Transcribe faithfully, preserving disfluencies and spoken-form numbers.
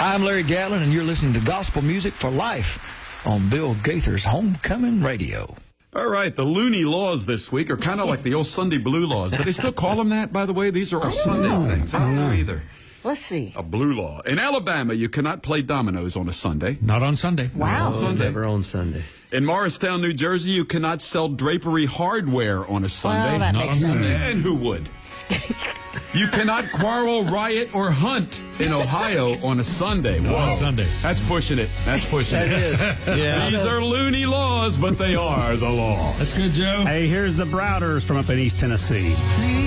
I'm Larry Gatlin, and you're listening to Gospel Music for Life on Bill Gaither's Homecoming Radio. All right, the loony laws this week are kind of like the old Sunday blue laws. Do they still call them that, by the way? These are all Sunday know. things. I don't know either. Let's see. A blue law. In Alabama, you cannot play dominoes on a Sunday. Not on Sunday. Wow. No, Sunday. Never on Sunday. In Morristown, New Jersey, you cannot sell drapery hardware on a Sunday. Well, that Not makes on sense. Sunday. And who would? You cannot quarrel, riot, or hunt in Ohio on a Sunday. Not Whoa. on Sunday. That's pushing it. That's pushing That it. is. Yeah. These are loony laws, but they are the law. That's good, Joe. Hey, here's the Browders from up in East Tennessee.